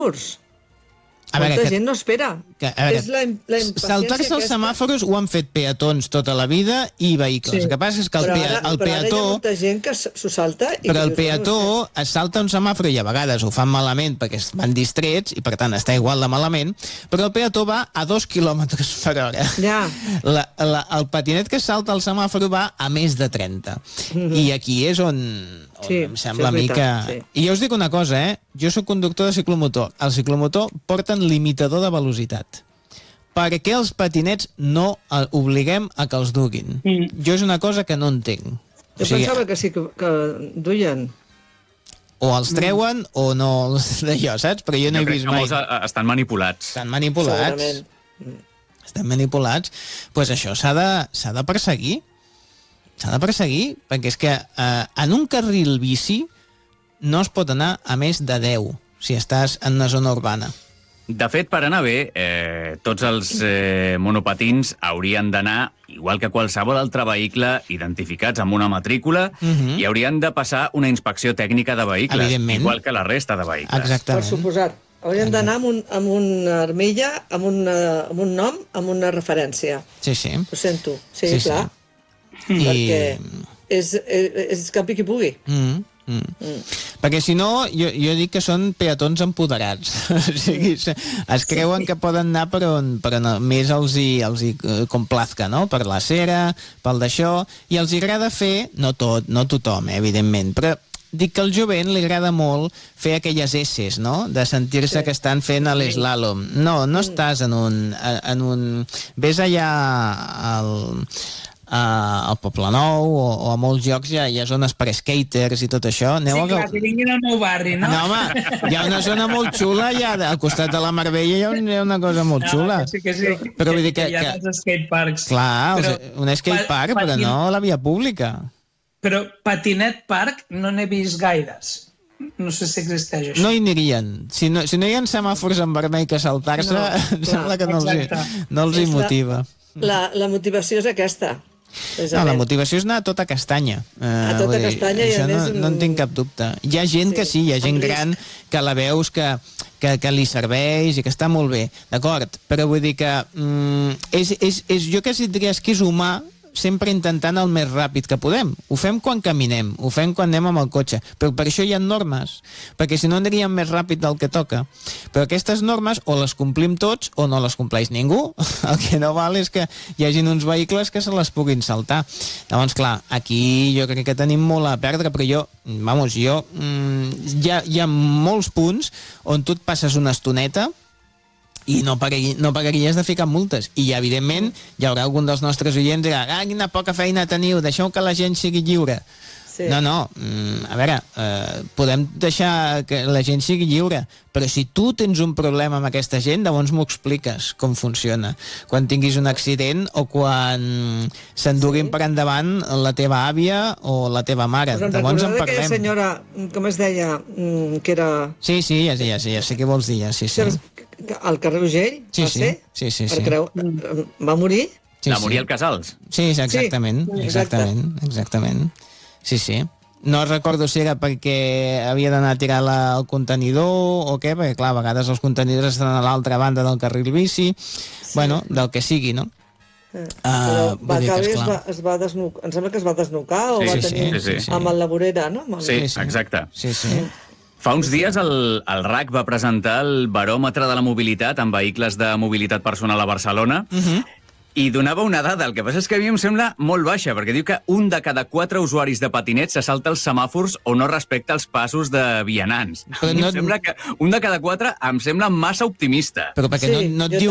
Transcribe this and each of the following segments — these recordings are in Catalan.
Molta gent no espera. És la impaciència saltar-se els semàfors ho han fet peatons tota la vida i vehicles. El que passa és que el peató... Però ara hi ha molta gent que s'ho salta... Però el peató es salta un semàfor i a vegades ho fan malament perquè van distrets i per tant està igual de malament, però el peató va a 2 quilòmetres per hora. Ja. El patinet que salta el semàfor va a més de 30. I aquí és on em sembla a mi que... I jo us dic una cosa, jo soc conductor de ciclomotor. El ciclomotor porten limitador de velocitat. Per què els patinets no obliguem a que els duguin? Jo és una cosa que no entenc. Jo pensava que sí que duien. O els treuen o no d'allò, saps? Però jo no he vist mai. Estan manipulats. Estan manipulats. Estan manipulats. Doncs això s'ha de perseguir. S'ha de perseguir, perquè és que en un carril bici no es pot anar a més de 10 si estàs en una zona urbana. De fet, per anar bé, tots els monopatins haurien d'anar, igual que qualsevol altre vehicle, identificats amb una matrícula i haurien de passar una inspecció tècnica de vehicles, igual que la resta de vehicles. Exactament. Per suposar. Haurien d'anar amb una armilla, amb un nom, amb una referència. Sí, sí. Ho sento. Sí, clar. Perquè és que piqui pugui. Perquè si no, jo dic que són peatons empoderats. O sigui, es creuen que poden anar per on més els hi complazca, no? Per la cera, pel d'això, i els agrada fer, no tothom, evidentment, però dic que al jovent li agrada molt fer aquelles esses, no? De sentir-se que estan fent l'eslàlom. No estàs en un... Ves allà al Poblenou o a molts llocs hi ha zones per skaters i tot això. Clar, que vinguin al meu barri, no? No, home, hi ha una zona molt xula allà al costat de la Marbella, hi ha una cosa molt xula. Sí. Però vull dir que... Hi ha els skateparks. Clar, un skatepark, però no a la via pública. Però patinet park no n'he vist gaires. No sé si existeix això. No hi anirien. Si no hi ha semàfors en vermell que saltar-se, em sembla que no els hi motiva. La motivació és aquesta. No, la motivació és anar a tota castanya. A tota castanya i a més... No en tinc cap dubte. Hi ha gent que sí, hi ha gent gran que la veus que li serveix i que està molt bé, d'acord? Però vull dir que jo quasi diria que és humà sempre intentant el més ràpid que podem. Ho fem quan caminem, ho fem quan anem amb el cotxe, però per això hi ha normes, perquè si no aniríem més ràpid del que toca. Però aquestes normes o les complim tots o no les compleix ningú. El que no val és que hi hagin uns vehicles que se les puguin saltar. Llavors, clar, aquí jo crec que tenim molt a perdre, però hi ha molts punts on tu et passes una estoneta i no pagaries de ficar multes. I, evidentment, hi haurà algun dels nostres oients que dirà, quina poca feina teniu, deixeu que la gent sigui lliure. Sí. No, a veure, podem deixar que la gent sigui lliure, però si tu tens un problema amb aquesta gent, llavors m'ho expliques com funciona. Quan tinguis un accident o quan s'enduguin per endavant la teva àvia o la teva mare. Llavors en parlem. Aquella senyora, com es deia, que era... Sí, ja sé què vols dir, sí. Al carrer Ugell, va ser? Sí. Va morir? Va morir al Casals. Sí, exactament. Sí. No recordo si era perquè havia d'anar a tirar el contenidor o què, perquè clar, a vegades els contenidors estan a l'altra banda del carril bici, bueno, del que sigui, no? Però es va desnucar, em sembla que es va desnucar o va tenir amb el laborera, no? Sí, exacte. Sí. Fa uns dies el RAC va presentar el baròmetre de la mobilitat en vehicles de mobilitat personal a Barcelona i donava una dada. El que passa és que a mi em sembla molt baixa, perquè diu que 1 de cada 4 usuaris de patinets se salta els semàfors o no respecta els passos de vianants. Em sembla que 1 de cada 4 em sembla massa optimista. Però perquè no et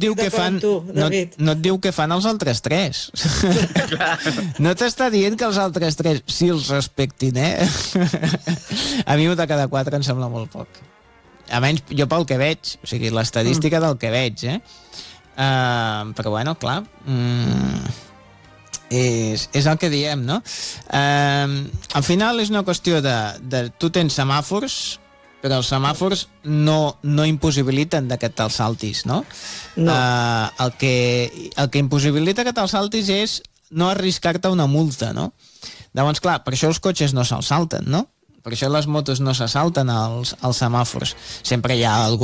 diu què fan els altres 3. No t'està dient que els altres 3 sí els respectin, A mi 1 de cada 4 em sembla molt poc. Almenys jo pel que veig, o sigui, l'estadística del que veig, però bueno, clar, és el que diem, no? Al final és una qüestió de tu tens semàfors, però els semàfors no impossibiliten que te'l saltis, no? El que impossibilita que te'l saltis és no arriscar-te una multa, no? Llavors, clar, per això els cotxes no se'ls salten, no? Per això les motos no se salten als semàfors. Sempre hi ha algú